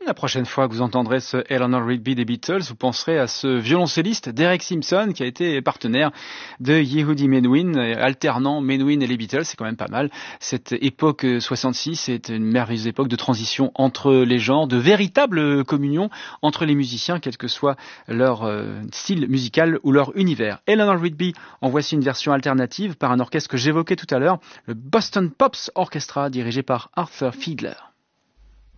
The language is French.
La prochaine fois que vous entendrez ce Eleanor Rigby des Beatles, vous penserez à ce violoncelliste Derek Simpson qui a été partenaire de Yehudi Menuhin, alternant Menuhin et les Beatles, c'est quand même pas mal. Cette époque 66 est une merveilleuse époque de transition entre les genres, de véritable communion entre les musiciens, quel que soit leur style musical ou leur univers. Eleanor Rigby en voici une version alternative par un orchestre que j'évoquais tout à l'heure, le Boston Pops Orchestra dirigé par Arthur Fiedler.